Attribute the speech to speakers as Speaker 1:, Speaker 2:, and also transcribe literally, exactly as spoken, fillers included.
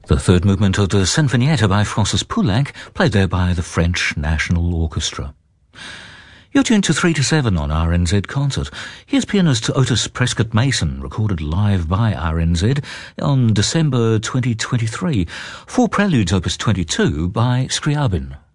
Speaker 1: The third movement of the Sinfonietta by Francis Poulenc, played there by the French National Orchestra. You're tuned to three to seven on R N Z Concert. Here's pianist Otis Prescott Mason, recorded live by R N Z on December twenty twenty-three, for Preludes Opus twenty-two by Scriabin.